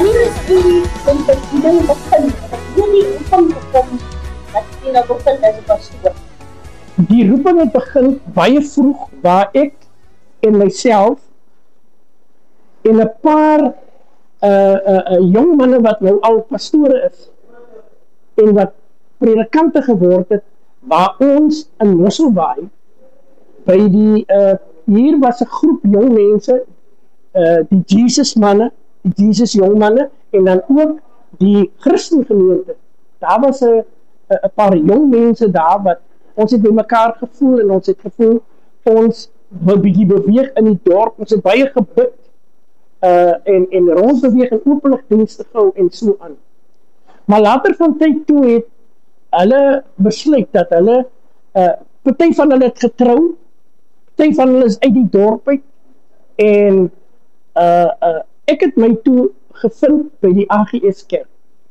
Wanneer is die ding begin? Die roeping gekom dat jy nou begin as 'n pastoor? Die roeping het begin baie vroeg, waar ek en myself en 'n paar jong manne wat nou al pastore is en wat predikante geword het, waar ons in Mosselbaai by die hier was 'n groep jong mense, die Jesus manne, die Jesus jong manne, en dan ook die Christen gemeente. Daar was 'n paar jong mense daar wat ons het by mekaar gevoel en ons het gevoel ons wil bietjie beweeg in die dorp. Ons het baie gebid en rondbeweeg en openlik dienste gehou en so aan. Maar later van tyd toe het hulle besluit dat hulle party van hulle het getrou, party van hulle is uit die dorp uit en ek het my toe gevind by die AGS kerk.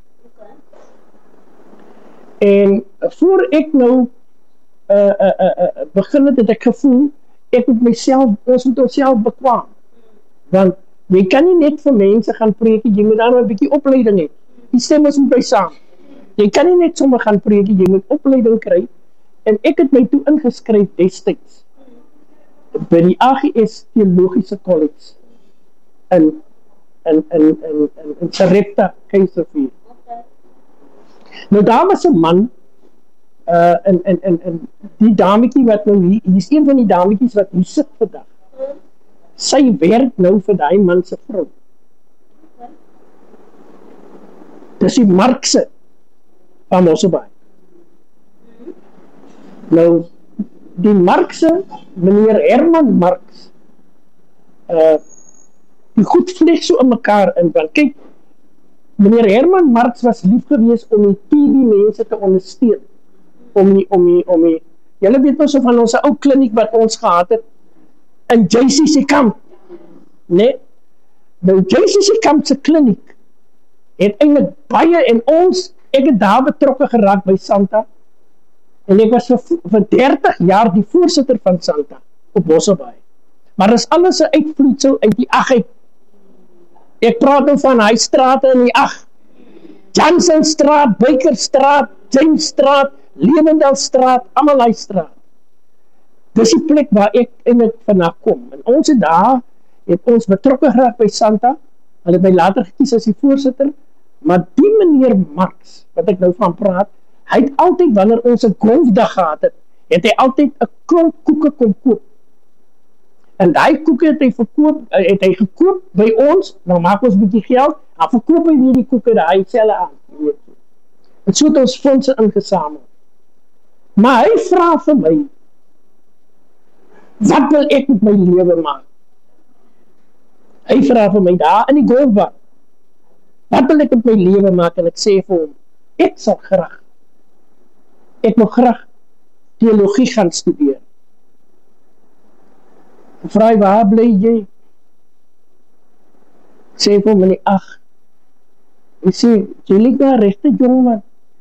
En voor ek nou begin het ek gevoel ek moet ons moet onsself bekwaam. Want jy kan nie net vir mense gaan preek, jy moet daar 'n bietjie opleiding hê. Die stem is by saam. Jy kan nie net sommer gaan preek, jy moet opleiding kry. En ek het my toe ingeskryf destyds by die AGS Theologiese College in Sarepta, Keiservuur. Nou daar was 'n man en die dametjie wat nou hier is een van die dametjies wat hier sit vandag. Sy werk nou vir daai man se vrou. Dis die Markse van Mosselbaai. Nou die Markse, meneer Herman Marx, die goed vlieg so in mekaar in, want kyk, meneer Herman Marx was lief gewees om die TB mense te ondersteun, julle weet nou so van ons ou kliniek wat ons gehad het, in JCC Kamp, nee, nou JCC Kamp se kliniek, het eintlik baie, en ek het daar betrokke geraak by Santa, en ek was vir 30 jaar die voorsitter van Santa, op Mosselbaai, maar dis alles 'n uitvloedsel uit die ag. Ek praat nou van hy strate in die ag, Janssenstraat, Bakerstraat, Jamesstraat, Lewendalstraat, almal hy straat. Dis die plek waar ek eintlik vanaf kom, en ons het daar, het ons betrokke geraak by Santa, hulle het my later gekies as die voorsitter, maar die meneer Marx, wat ek nou van praat, hy het altyd, wanneer ons 'n golfdag gehad het, het hy altyd 'n klomp koeke kom koop. En die koeke het hy gekoop by ons, dan maak ons 'n bietjie geld, dan verkoop hy weer die koeke daai selfe aan. En so het ons fondse ingesamel. Maar hy vra vir my, wat wil ek met my lewe maak? Hy vra vir my daar in die golfbaan, wat wil ek met my lewe maak? En ek sê vir hom, ek wil graag teologie gaan studeer. Ek vra hy, waar bly jy? Ek sê vir hom, ag, ek sê, jy lyk daar regte jongman.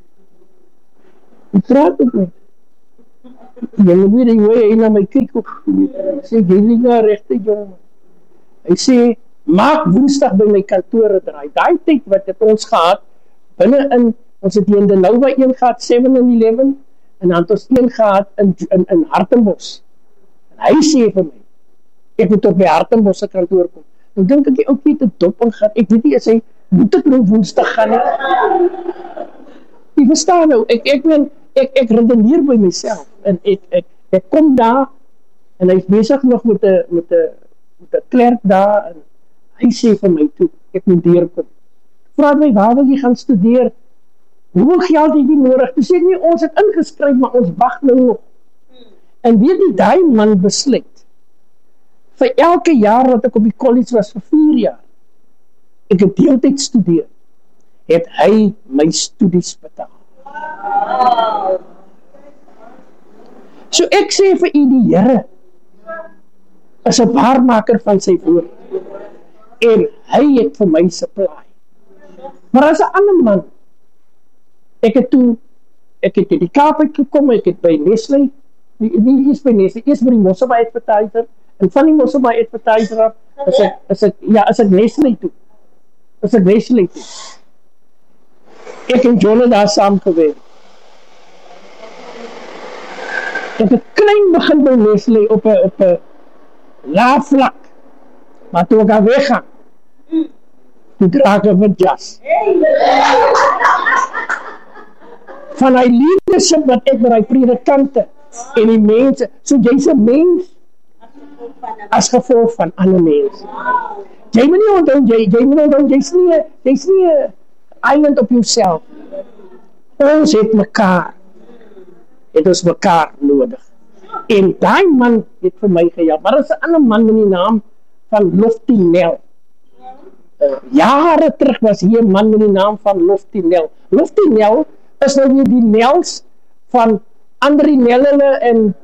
Ek praat met my. Jy weet die hoe hy na my kyk op. Ek sê, jy lyk daar regte jongman. Hy sê, maak Woensdag by my kantore draai. Daai tyd wat het ons gehad, binne ons het hier in Denouva een gehad, 7-11, en dan het ons een gehad in Hartenbos. En hy sê vir my, ek moet op by Hartenbos se kantoor kom. Nou dink ek, die ou het 'n dop ingaan. Ek weet nie, as hy, moet ek nou Woensdag gaan nie? Jy verstaan nou, ek redeneer by myself, en ek kom daar, en hy is besig nog met 'n klerk daar, en hy sê vir my toe, ek moet deurkom. Vraag my, waar wil jy gaan studeer? Hoeveel geld het jy nodig? Toe sê ek nie, ons het ingeskryf, maar ons wag nou nog. En weet jy, die man besluit, vir elke jaar wat ek op die college was, vir 4 jaar, ek het deeltyd studeer, het hy my studies betaal. So ek sê vir u, die Here is 'n waarmaker van sy woord, en hy het vir my supply. Maar as 'n ander man, ek het in die Kaap uitgekom, ek het by Nestlé, nie eers by Nestlé, eers by die Mosselbaai Advertiser, en van die Mosselbaai Advertiser af, is ek Nestlé toe. as ek Wesley toe. Ek en John het daar saam gewerk. Ek het klein begin by Wesley op 'n laag vlak. Maar toe ek daar weggaan, toe draag ek met jas. Van die leadership wat ek met die predikante en die mense, so jy's 'n mens as gevolg van ander mense. Jy moet nie onthou, jy's nie 'n island op jouself. Ons het mekaar. Het ons mekaar nodig. En daai man het vir my gehelp. Maar er is 'n ander man met die naam van Lofty Nel. Jare terug was hier 'n man met die naam van Lofty Nel. Lofty Nel is nou weer die Nels van Andrie Nellele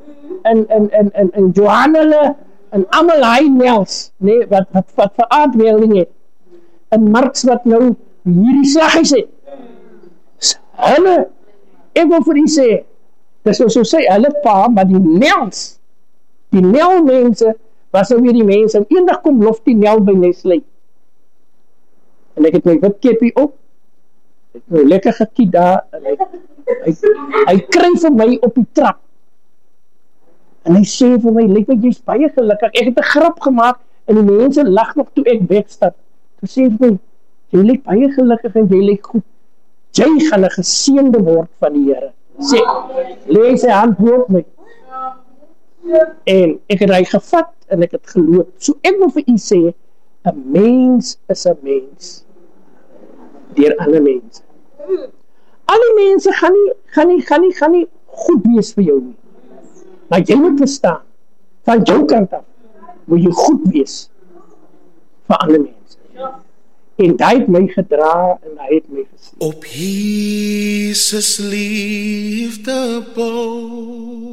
en Johanele en almal hy Nels, nee, wat vir aardweeling het. En Marx wat nou hierdie slaggies het. Hulle, ek wil vir u sê, dis so sê, hulle pa, maar die Nels, die Nel-mense, was nou weer die mense, en eendag kom Lofty Nel by Nestlé. En ek het my wit keppie op, ek het nou lekker gekiet daar, en hy kry vir my op die trap, en hy sê vir my, lyk my, jy's baie gelukkig, ek het 'n grap gemaakt, en die mense lag nog toe ek wegstap, toe sê vir my, jy lyk baie gelukkig, en jy lyk goed, jy gaan 'n geseënde word van die Here, sê, lê sy hand op my, en ek het hy gevat, en ek het geloop, so ek wil vir u sê, 'n mens is 'n mens, deur ander mense. Al die mense gaan nie goed wees vir jou nie. Maar jy moet verstaan, van jou kant af, moet jy goed wees vir ander mense. En hy het my gedra, en hy het my gesien. Op Jesus liefde bou